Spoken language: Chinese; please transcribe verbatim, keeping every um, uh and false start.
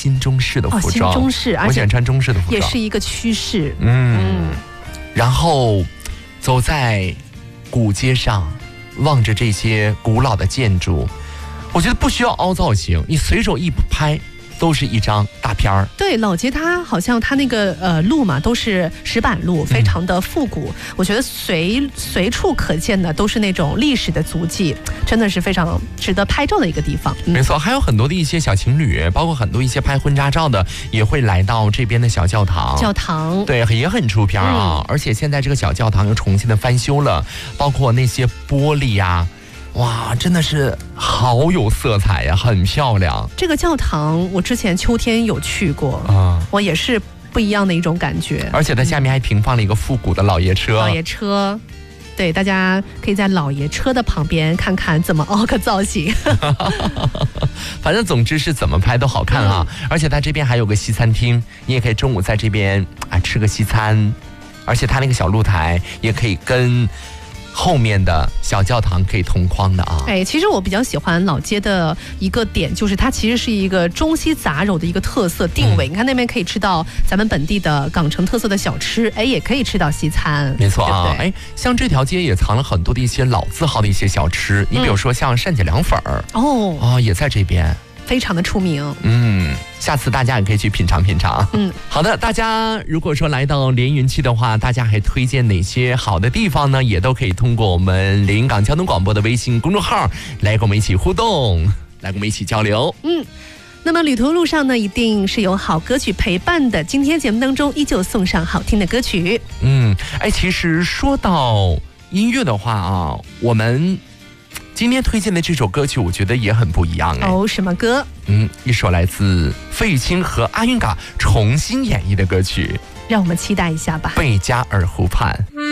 新中式的服装， 哦、新中式， 我喜欢穿中式的服装， 也是一个趋势。 嗯，嗯然后走在古街上，望着这些古老的建筑，我觉得不需要凹造型，你随手一拍都是一张大片儿。 对，老街它好像它那个呃路嘛，都是石板路，非常的复古。嗯、我觉得随随处可见的都是那种历史的足迹，真的是非常值得拍照的一个地方。 嗯、没错，还有很多的一些小情侣，包括很多一些拍婚纱照的，也会来到这边的小教堂。 教堂对，也很出片啊、嗯！而且现在这个小教堂又重新的翻修了，包括那些玻璃呀、啊。哇，真的是好有色彩呀，很漂亮。 这个教堂我之前秋天有去过啊，我也是不一样的一种感觉。 而且它下面还停放了一个复古的老爷车。 老爷车，对，大家可以在老爷车的旁边看看怎么凹个造型。 反正总之是怎么拍都好看啊！嗯、而且它这边还有个西餐厅，你也可以中午在这边啊吃个西餐，而且它那个小露台也可以跟后面的小教堂可以同框的啊！ 哎，其实我比较喜欢老街的一个点，就是它其实是一个中西杂糅的一个特色定位。嗯、你看那边可以吃到咱们本地的港城特色的小吃，哎，也可以吃到西餐。 没错啊， 对对哎，像这条街也藏了很多的一些老字号的一些小吃，你比如说像单姐凉粉儿、嗯、哦啊，也在这边。 非常的出名， 嗯，下次大家也可以去品尝品尝。嗯，好的，大家如果说来到连云区的话，大家还推荐哪些好的地方呢？也都可以通过我们连云港交通广播的微信公众号来跟我们一起互动，来跟我们一起交流。 嗯，那么旅途路上呢，一定是有好歌曲陪伴的。今天节目当中依旧送上好听的歌曲。 嗯，哎，其实说到音乐的话啊，我们今天推荐的这首歌曲，我觉得也很不一样哎。 哦，什么歌？ 嗯，一首来自费玉清和阿云嘎重新演绎的歌曲， 让我们期待一下吧。 贝加尔湖畔。